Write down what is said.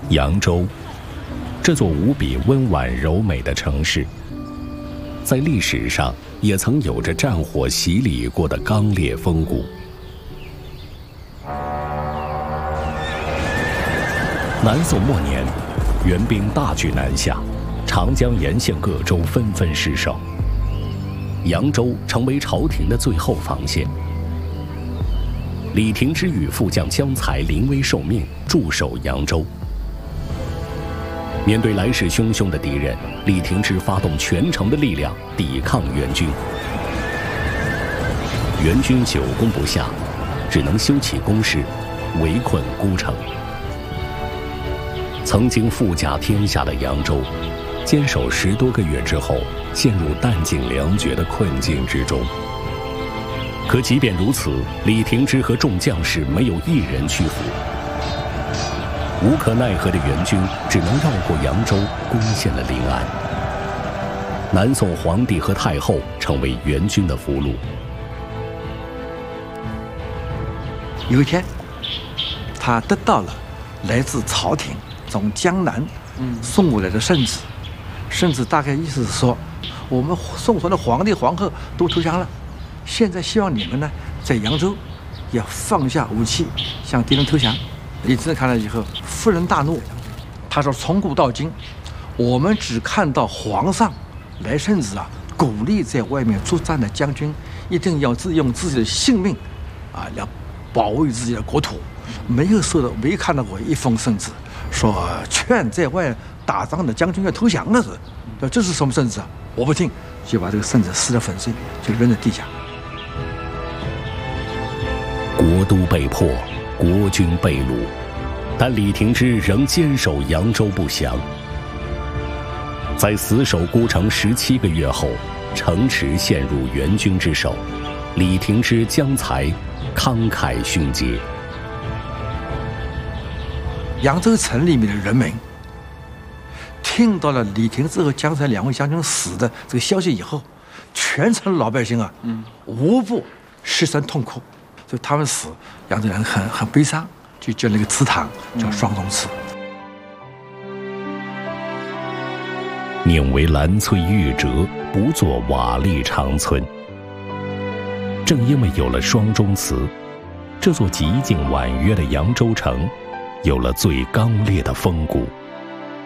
扬州，这座无比温婉柔美的城市，在历史上也曾有着战火洗礼过的刚烈风骨。南宋末年，元兵大举南下，长江沿线各州纷纷失守，扬州成为朝廷的最后防线。李廷芝与副将江才临危受命，驻守扬州。面对来势汹汹的敌人，李廷芝发动全城的力量抵抗元军。元军久攻不下，只能修起工事，围困孤城。曾经富甲天下的扬州，坚守10多个月之后，陷入弹尽粮绝的困境之中。可即便如此，李廷芝和众将士没有一人屈服。无可奈何的元军只能绕过扬州，攻陷了临安。南宋皇帝和太后成为元军的俘虏。 有一天，他得到了来自朝廷从江南送过来的圣旨，圣旨大概意思是说，我们宋朝的皇帝皇后都投降了，现在希望你们呢在扬州要放下武器，向敌人投降。李廷芝看了以后，夫人大怒，他说：“从古到今，我们只看到皇上来圣旨鼓励在外面作战的将军一定要用自己的性命来保卫自己的国土，没看到过一封圣旨说劝在外打仗的将军要投降的是，这是什么圣旨啊？我不听，就把这个圣旨撕得粉碎，就扔在地下。 国都被破，国军被掳，但李廷芝仍坚守扬州不降。在死守孤城17个月后，城池陷入元军之手，李廷芝、江才慷慨殉节。 扬州城里面的人民听到了李廷芝和江才2位将军死的这个消息以后，全城老百姓无不失声痛哭。所以他们死，扬州人很悲伤，就建了一个祠堂，叫双龙祠。 宁为兰翠玉折，不作瓦砾长村。正因为有了双钟祠，这座极静婉约的扬州城，有了最刚烈的风骨。